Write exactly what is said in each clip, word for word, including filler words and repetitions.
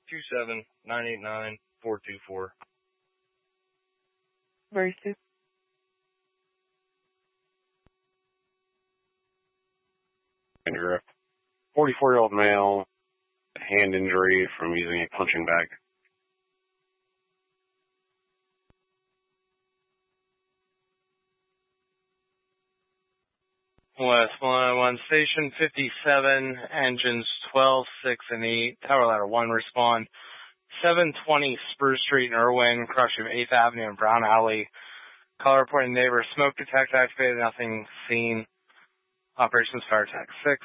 two seven nine eight nine four two four. Very two. forty-four-year-old male, hand injury from using a punching bag. West one oh one Station fifty-seven, engines twelve, six, and eight. Tower ladder one respond. seven twenty Spruce Street in Irwin, crush of eighth Avenue and Brown Alley. Call reporting neighbor, smoke detector activated, nothing seen. Operations fire attack six.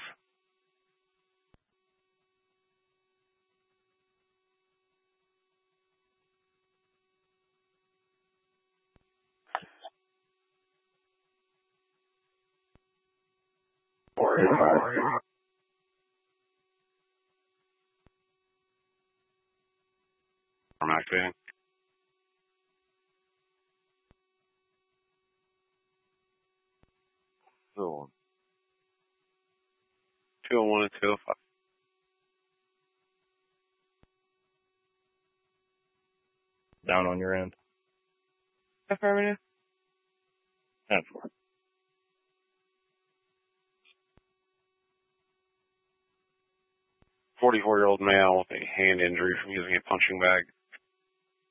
I'm activating. So, two oh one and two oh five. down on your end. Affirmative. ten four. forty-four-year-old male with a hand injury from using a punching bag.